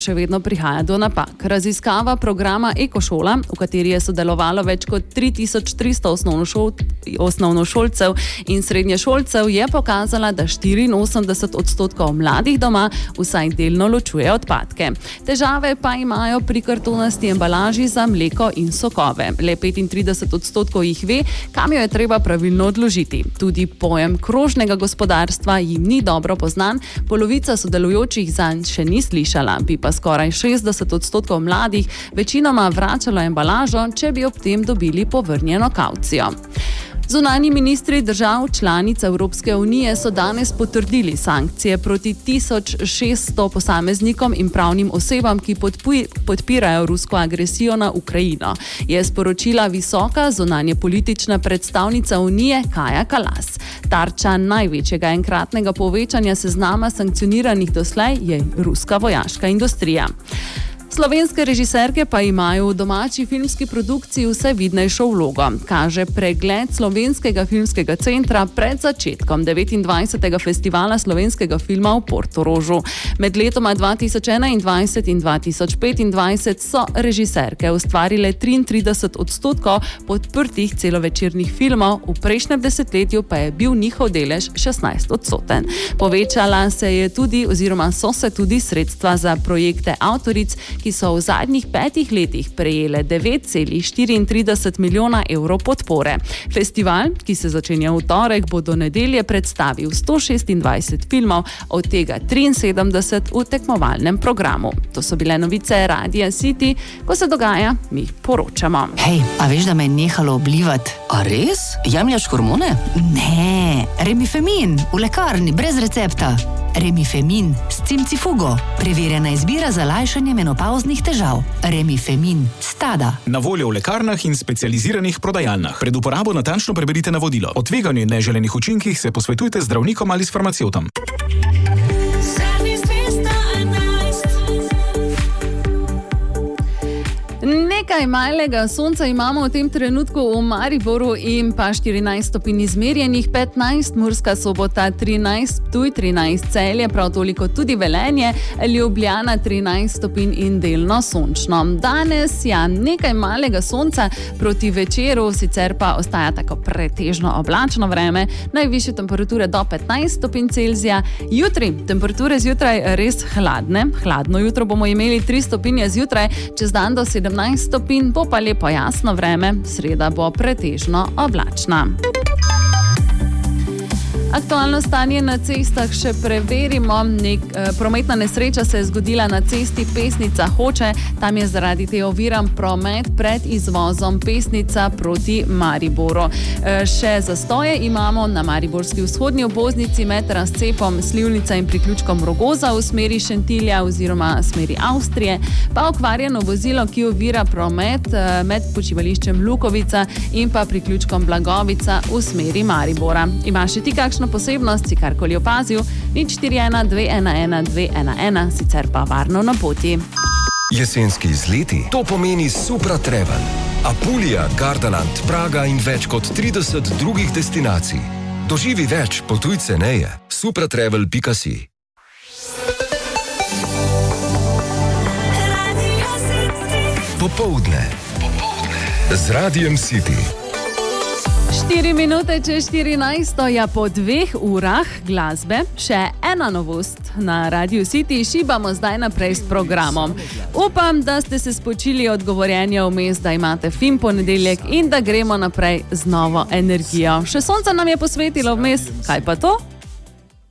še vedno prihaja do napak. Raziskava programa Ekošola, v kateri je sodelovalo več kot 3300 osnovnošolcev in srednješolcev, je pokazala, da 84% mladih doma vsaj delno ločuje odpadke. Težave pa imajo pri kartonasti embalaži za mleko in sokove. Le 35% jih ve, kam jo je treba pravilno odložiti. Tudi pojem krožnega gospodarstva jim ni dobro poznan, polovica sodelujočih zanj še ni slišala, bi pa skoraj 60% mladih večinoma vračalo embalažo, če bi ob tem dobili povrnjeno kavcijo. Zunanji ministri držav članic Evropske unije so danes potrdili sankcije proti 1600 posameznikom in pravnim osebam, ki podpirajo rusko agresijo na Ukrajino, je sporočila visoka zunanjepolitična predstavnica Unije Kaja Kallas. Tarča največjega enkratnega povečanja seznama sankcioniranih doslej je ruska vojaška industrija. Slovenske režiserke pa imajo v domači filmski produkciji vse vidnejšo vlogo, kaže pregled Slovenskega filmskega centra pred začetkom 29. festivala slovenskega filma v Portorožu. Med letoma 2021 in 2025 so režiserke ustvarile 33% podprtih celovečernih filmov, v prejšnjem desetletju pa je bil njihov delež 16%. Povečala se je tudi, oziroma so se tudi sredstva za projekte avtoric, ki so v zadnjih 5 letih prejele 9,34 milijona evrov podpore. Festival, ki se začenja v torek, bo do nedelje predstavil 126 filmov, od tega 73 v tekmovalnem programu. To so bile novice Radia City, ko se dogaja, mi poročamo. Hej, a veš, da me je nehalo oblivati? A res? Jemljaš hormone? Ne, Remifemin, v lekarni, brez recepta. Remifemin s cimcifugo. Preverjena izbira za lajšanje menopavznih težav. Remifemin Stada. Na voljo v lekarnah in specializiranih prodajalnah. Pred uporabo natančno preberite navodilo. O tveganju in neželenih učinkih se posvetujte z zdravnikom ali s farmacevtom. Nekaj malega sonca imamo v tem trenutku v Mariboru in pa 14 stopinj izmerjenih, 15 Murska Sobota, 13 Ptuj, 13 Celje, prav toliko tudi Velenje, Ljubljana 13 stopinj in delno sončno. Danes nekaj malega sonca, proti večeru sicer pa ostaja tako pretežno oblačno vreme, najvišje temperature do 15 stopinj Celzija. Jutri temperature zjutraj res hladne, hladno jutro bomo imeli 3 stopinje zjutraj, čez dan do 17 stopinj, bo pa lepo jasno vreme, sreda bo pretežno oblačna. Aktualno stanje na cestah še preverimo. Prometna nesreča se je zgodila na cesti Pesnica-Hoče. Tam je zaradi te oviran promet pred izvozom Pesnica proti Mariboru. Še zastoje imamo na mariborski vzhodni obvoznici med razcepom Slivnica in priključkom Rogoza v smeri Šentilja oziroma smeri Avstrije, pa okvarjeno vozilo, ki ovira promet med počivališčem Lukovica in pa priključkom Blagovica v smeri Maribora. Imaš še ti kakšno posebnost, si karkoli opazil, 041 211 211, sicer pa varno na poti. Jesenski izleti, to pomeni Supra Travel. Apulija, Gardaland, Praga in več kot 30 drugih destinacij. Doživi več, potuj ceneje. supratravel.si. Popoldne z Radijem City. 4 minute čez 14, ja, po 2 urah glasbe, še ena novost na Radiu City, šibamo zdaj naprej s programom. Upam, da ste se spočili od govorjenja vmes, da imate fin ponedeljek in da gremo naprej z novo energijo. Še sonce nam je posvetilo vmes, kaj pa to?